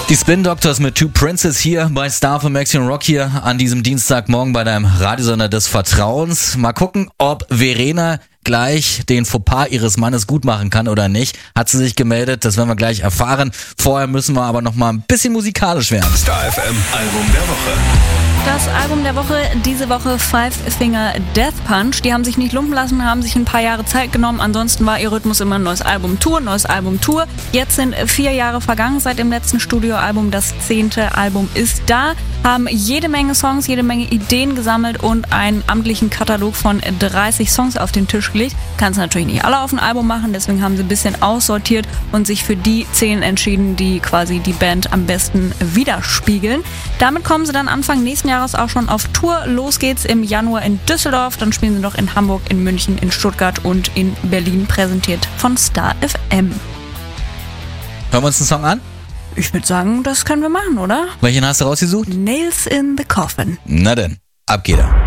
Die Spin Doctors mit Two Princes hier bei Star für Maxi und Rock hier an diesem Dienstagmorgen bei deinem Radiosender des Vertrauens. Mal gucken, ob Verena gleich den Fauxpas ihres Mannes gut machen kann oder nicht. Hat sie sich gemeldet, das werden wir gleich erfahren. Vorher müssen wir aber noch mal ein bisschen musikalisch werden. Star FM Album der Woche. Das Album der Woche, diese Woche Five Finger Death Punch. Die haben sich nicht lumpen lassen, haben sich ein paar Jahre Zeit genommen. Ansonsten war ihr Rhythmus immer ein neues Album Tour. Jetzt sind 4 Jahre vergangen seit dem letzten Studioalbum. Das 10. Album ist da. Haben jede Menge Songs, jede Menge Ideen gesammelt und einen amtlichen Katalog von 30 Songs auf den Tisch gelegt. Kannst natürlich nicht alle auf ein Album machen, deswegen haben sie ein bisschen aussortiert und sich für die 10 entschieden, die quasi die Band am besten widerspiegeln. Damit kommen sie dann Anfang nächsten Jahres auch schon auf Tour. Los geht's im Januar in Düsseldorf, dann spielen sie noch in Hamburg, in München, in Stuttgart und in Berlin, präsentiert von Star FM. Hören wir uns den Song an? Ich würde sagen, das können wir machen, oder? Welchen hast du rausgesucht? Nails in the Coffin. Na denn, ab geht er.